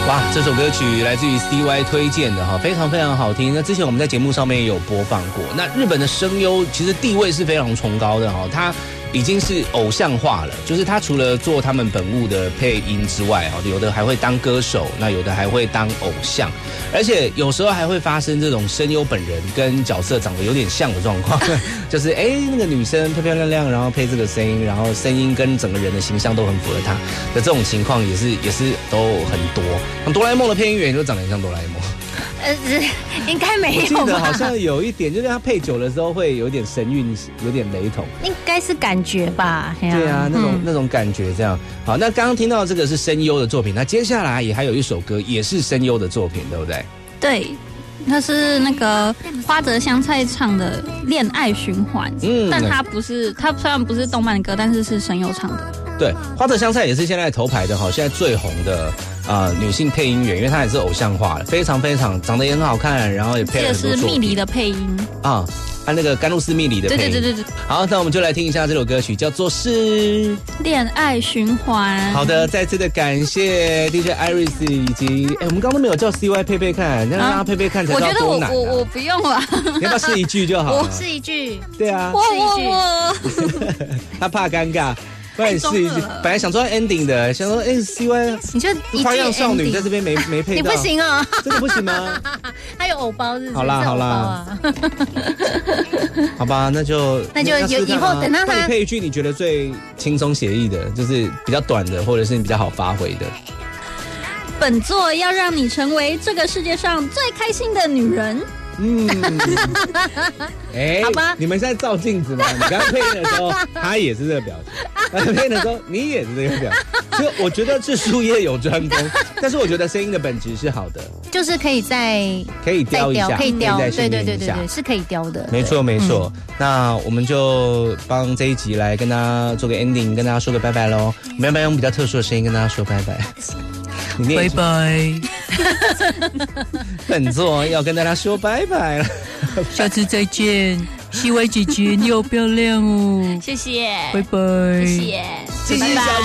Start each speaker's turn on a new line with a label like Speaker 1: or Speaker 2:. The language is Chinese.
Speaker 1: 哇，这首歌曲来自于 CY 推荐的哈，非常非常好听。那之前我们在节目上面也有播放过。那日本的声优其实地位是非常崇高的哈，他已经是偶像化了，就是他除了做他们本物的配音之外，有的还会当歌手，那有的还会当偶像，而且有时候还会发生这种声优本人跟角色长得有点像的状况，就是那个女生漂漂亮亮，然后配这个声音，然后声音跟整个人的形象都很符合她的这种情况也是都很多。像哆啦 A 梦的配音员就长得很像哆啦 A 梦。
Speaker 2: 应该没有吧？
Speaker 1: 我记得好像有一点，就是他配久的时候会有点神韵，有点雷同，
Speaker 2: 应该是感觉吧？
Speaker 1: 对啊，那种感觉这样。好，那刚刚听到这个是声优的作品，那接下来也还有一首歌也是声优的作品，对不对？
Speaker 3: 对，那是那个花泽香菜唱的《恋爱循环》，但它虽然不是动漫歌，但是是声优唱的。
Speaker 1: 对，花泽香菜也是现在头牌的哈，现在最红的女性配音员，因为她也是偶像化的，非常非常长得也很好看，然后也配了很多作品。
Speaker 3: 这是蜜梨的配音
Speaker 1: 啊，那个甘露寺蜜梨的配音。对。好，那我们就来听一下这首歌曲，叫做是《
Speaker 3: 恋爱循环》。
Speaker 1: 好的，再次的感谢 DJ Iris 以及我们刚刚都没有叫 CY 配配看，让他配配看才知道多难。
Speaker 3: 我不用了，
Speaker 1: 你要不要试一句就好了？
Speaker 2: 我试一句。
Speaker 1: 对啊，
Speaker 3: 我
Speaker 1: 他怕尴尬。不然你试一句，本来想做 ending 的，想说CY，
Speaker 2: 你就
Speaker 1: 花样少女在这边没配到，
Speaker 2: 你不行哦，
Speaker 1: 真的不行吗？
Speaker 2: 还有偶包是不是？
Speaker 1: 好啦，好吧，那就
Speaker 2: 以后等到他
Speaker 1: 配一句你觉得最轻松写意的，就是比较短的，或者是你比较好发挥的。
Speaker 3: 本作要让你成为这个世界上最开心的女人。
Speaker 1: 好吧，你们现在照镜子吗？你刚刚配音的时候，他也是这个表情；配音的时候，你也是这个表情。所以我觉得是术业有专攻，但是我觉得声音的本质是好的，
Speaker 2: 就是可以
Speaker 1: 雕一下，
Speaker 2: 可以雕，对，是可以雕的。
Speaker 1: 没错。那我们就帮这一集来跟大家做个 ending， 跟大家说个拜拜喽。我们要不要用比较特殊的声音跟大家说拜拜？
Speaker 4: 拜拜。
Speaker 1: 本作要跟大家说拜拜了，
Speaker 4: 下次再见。CY姐姐你好漂亮哦，
Speaker 3: 谢谢，
Speaker 4: 拜拜，
Speaker 3: 谢谢，
Speaker 1: 谢谢小